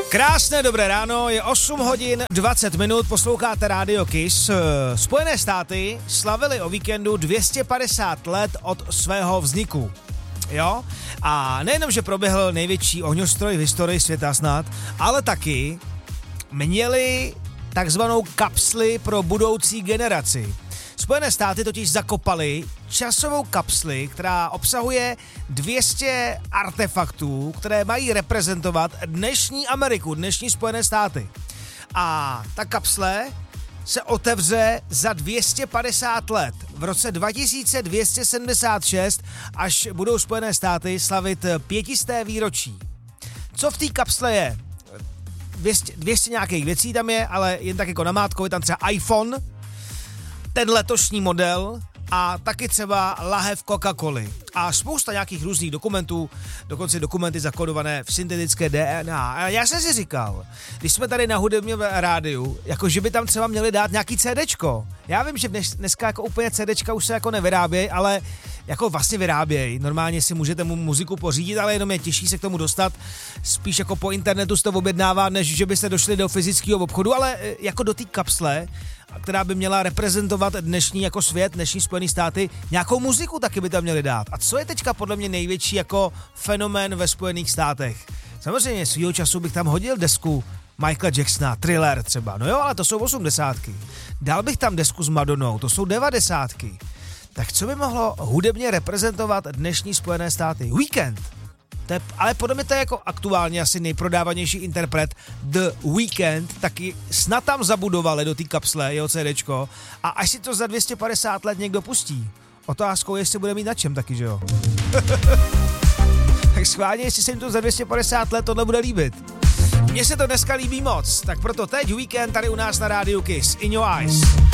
Krásné dobré ráno, je 8 hodin 20 minut, posloucháte Radio Kiss. Spojené státy slavily o víkendu 250 let od svého vzniku. Jo? A nejenom, že proběhl největší ohňostroj v historii světa snad, ale taky měli takzvanou kapsli pro budoucí generaci. Spojené státy totiž zakopaly časovou kapsli, která obsahuje 200 artefaktů, které mají reprezentovat dnešní Ameriku, dnešní Spojené státy. A ta kapsle se otevře za 250 let, v roce 2276, až budou Spojené státy slavit 500. výročí. Co v té kapsle je? 200 nějakých věcí tam je, ale jen tak jako namátkou, je tam třeba iPhone, ten letošní model a taky třeba lahev Coca-Coly. A spousta nějakých různých dokumentů, dokonce dokumenty zakodované v syntetické DNA. A já jsem si říkal, když jsme tady na hudebním rádiu, jako že by tam třeba měli dát nějaký CDčko. Já vím, že dneska jako úplně CDčka už se jako nevyrábějí, ale jako vlastně vyrábějí. Normálně si můžete mu muziku pořídit, ale jenom je těžší se k tomu dostat. Spíš jako po internetu se to objednává, než že byste došli do fyzického obchodu, ale jako do té kapsle, která by měla reprezentovat dnešní jako svět, dnešní Spojené státy, nějakou muziku taky by tam měli dát. A co je teďka podle mě největší jako fenomén ve Spojených státech? Samozřejmě svýho času bych tam hodil desku Michaela Jacksona, Thriller třeba, no jo, ale to jsou 80. Dal bych tam desku s Madonou, to jsou 90. Tak co by mohlo hudebně reprezentovat dnešní Spojené státy? Weekend. Ale podle mě to je jako aktuálně asi nejprodávanější interpret The Weeknd, taky snad tam zabudovali do té kapsle jeho CDčko a až si to za 250 let někdo pustí. Otázkou je, jestli bude mít na čem taky, že jo? Tak schválně, jestli se jim to za 250 let tohle bude líbit. Mně se to dneska líbí moc, tak proto teď Weekend tady u nás na rádiu Kiss. In Your Eyes.